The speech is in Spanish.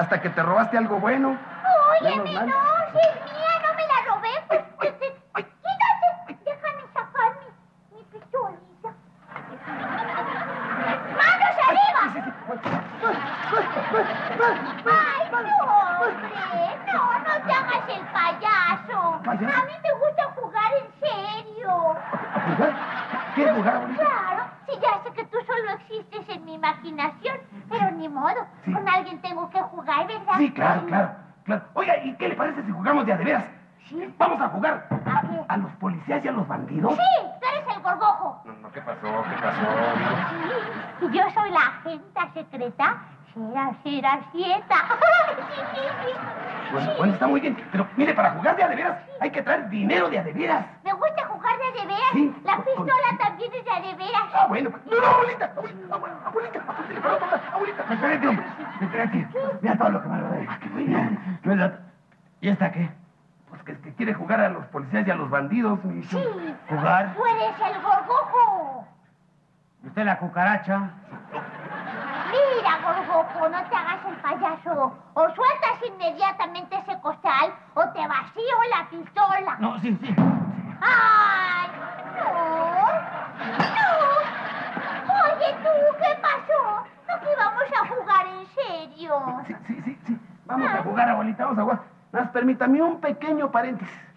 hasta que te robaste algo bueno. Óyeme, no, si es mía, no me la robé. Pues, quítate, déjame sacar mi pistolita. ¡Manos arriba! ¡Ay, no, hombre! No te hagas el payaso. ¿Payaso? A mí me gusta jugar en serio. ¿A jugar? ¿Quieres jugar ahorita? Claro, sí, ya sé que tú solo existes en mi imaginación, pero ni modo. Sí. Con alguien tengo que jugar, ¿verdad? Sí, claro. Oiga, ¿y qué le parece si jugamos de a veras? Sí. Vamos a jugar. ¿A qué? ¿A los policías y a los bandidos? Sí, tú eres el gorgojo. No, ¿qué pasó? Sí, y yo soy la agenta secreta. Será sieta. Bueno, está muy bien. Pero mire, para jugar de a veras hay que traer dinero de a veras. Me gusta jugar de veras. Sí. La pistola también es de veras. Ah, bueno. No, abuelita. Abuelita. Espérate. Mira todo lo que me lo doy. Qué bueno. ¿Y esta qué? Pues que quiere jugar a los policías y a los bandidos, mi hijo. Sí. ¿Jugar? Tú eres el gorgojo. ¿Y usted la cucaracha? Mira, gorgojo, no te hagas el payaso. O sueltas inmediatamente ese costal o te vacío la pistola. No, sí. ¡Ay! ¡No! Oye, tú, ¿qué pasó? ¿No que íbamos a jugar en serio? Sí. Vamos a jugar, abuelita, vamos a jugar. Nada más permítame un pequeño paréntesis.